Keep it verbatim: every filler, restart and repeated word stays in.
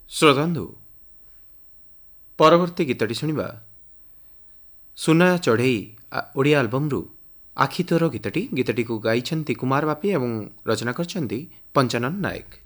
श्रोतांधु परवर्ती गीतटी शुणिबा सुना चढ़ई ओडिया आल्बमरू आखि तोर गीतटी गीतटी को गाइछन्ति कुमार बापी एवं रचना करछन्ति पंचानन नायक।